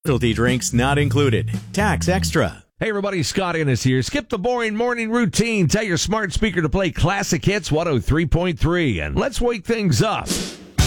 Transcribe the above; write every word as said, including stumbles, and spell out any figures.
Specialty drinks not included. Tax extra. Hey everybody, Scott Ennis here. Skip the boring morning routine. Tell your smart speaker to play classic hits one oh three point three and let's wake things up.